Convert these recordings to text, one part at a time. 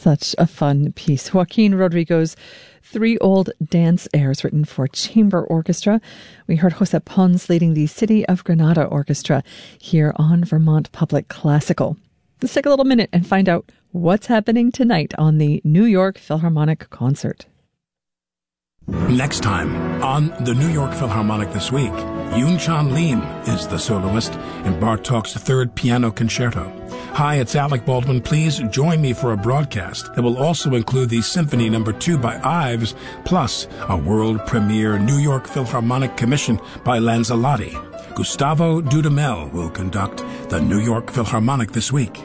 Such a fun piece. Joaquin Rodrigo's Three Old Dance Airs, written for chamber orchestra. We heard Jose Pons leading the City of Granada Orchestra here on Vermont Public Classical. Let's take a little minute and find out what's happening tonight on the New York Philharmonic Concert. Next time on the New York Philharmonic This Week, Yoon-Chan Lim is the soloist in Bartók's Third Piano Concerto. Hi, it's Alec Baldwin. Please join me for a broadcast that will also include the Symphony No. 2 by Ives, plus a world premiere New York Philharmonic commission by Lanzalotti. Gustavo Dudamel will conduct the New York Philharmonic This Week.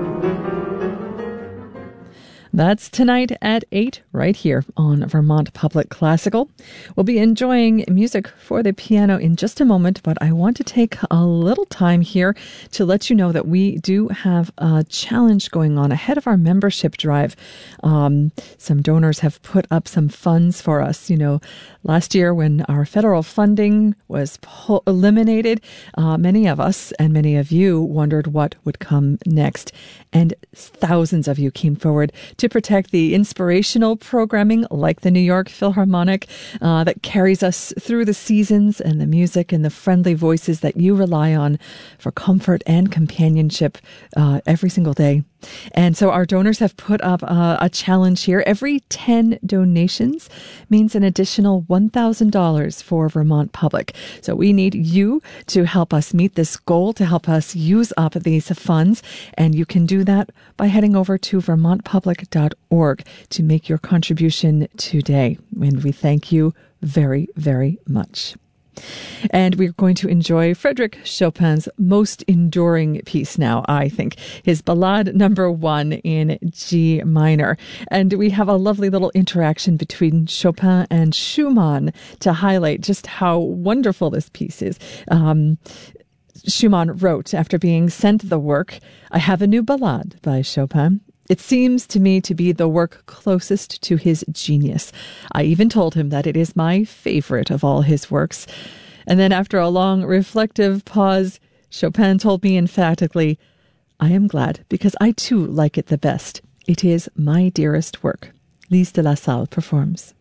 That's tonight at 8, right here on Vermont Public Classical. We'll be enjoying music for the piano in just a moment, but I want to take a little time here to let you know that we do have a challenge going on ahead of our membership drive. Some donors have put up some funds for us. You know, last year when our federal funding was eliminated, many of us and many of you wondered what would come next. And thousands of you came forward to protect the inspirational programming like the New York Philharmonic that carries us through the seasons, and the music and the friendly voices that you rely on for comfort and companionship every single day. And so our donors have put up a challenge here. Every 10 donations means an additional $1,000 for Vermont Public. So we need you to help us meet this goal, to help us use up these funds. And you can do that by heading over to vermontpublic.org to make your contribution today. And we thank you very, very much. And we're going to enjoy Frédéric Chopin's most enduring piece now, I think, his Ballade No. 1 in G minor. And we have a lovely little interaction between Chopin and Schumann to highlight just how wonderful this piece is. Schumann wrote, after being sent the work, "I have a new ballade by Chopin. It seems to me to be the work closest to his genius. I even told him that it is my favorite of all his works." And then after a long reflective pause, Chopin told me emphatically, "I am glad, because I too like it the best. It is my dearest work." Lise de la Salle performs.